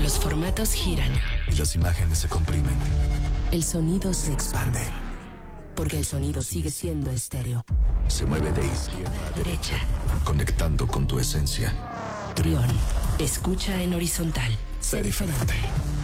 los formatos giran y las imágenes se comprimen, el sonido se expande. Porque el sonido sigue siendo estéreo. Se mueve de izquierda a derecha, conectando con tu esencia. Trión, escucha en horizontal. Sé diferente.